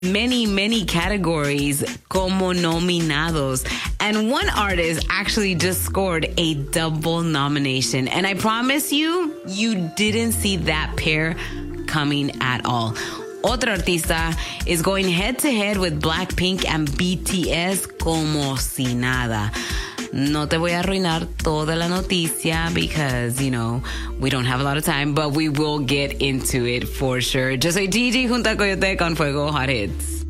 many categories como nominados. And one artist actually just scored a double nomination. And I promise you, you didn't see that pair coming at all. Otro artista is going head to head with Blackpink and BTS como si nada. No te voy a arruinar toda la noticia because, we don't have a lot of time, but we will get into it for sure. Yo soy Gigi junto a Coyote con Fuego Hot Hits.